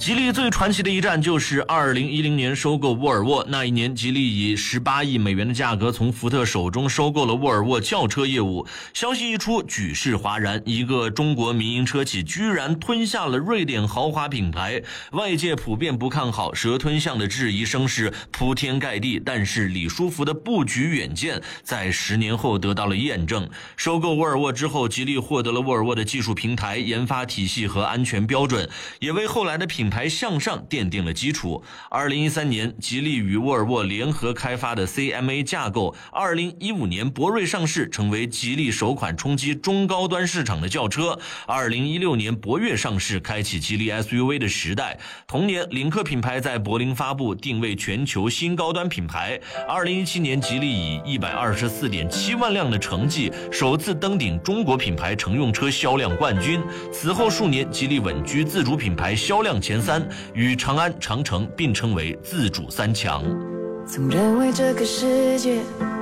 吉利最传奇的一战就是2010年收购沃尔沃。那一年，吉利以18亿美元的价格从福特手中收购了沃尔沃轿车业务。消息一出，举世哗然，一个中国民营车企居然吞下了瑞典豪华品牌。外界普遍不看好，蛇吞象的质疑声势铺天盖地。但是李书福的布局远见在10年后得到了验证。收购沃尔沃之后，吉利获得了沃尔沃的技术平台、研发体系和安全标准，也为后来的品牌向上奠定了基础。2013年，吉利与沃尔沃联合开发的 CMA 架构，2015年博瑞上市，成为吉利首款冲击中高端市场的轿车。2016年博越上市，开启吉利 SUV 的时代。同年，领克品牌在柏林发布，定位全球新高端品牌。2017年，吉利以124.7万辆的成绩，首次登顶中国品牌乘用车销量冠军。此后数年，吉利稳居自主品牌销量前3，与长安、长城并称为自主3强。 总认为这个世界